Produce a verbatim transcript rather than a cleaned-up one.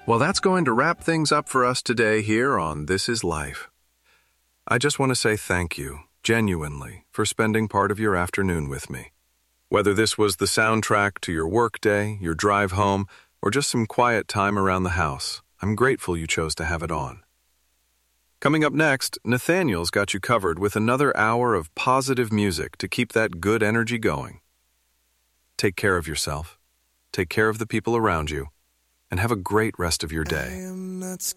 Well, that's going to wrap things up for us today here on This Is Life. I just want to say thank you, genuinely, for spending part of your afternoon with me. Whether this was the soundtrack to your workday, your drive home, or just some quiet time around the house, I'm grateful you chose to have it on. Coming up next, Nathaniel's got you covered with another hour of positive music to keep that good energy going. Take care of yourself, take care of the people around you, and have a great rest of your day.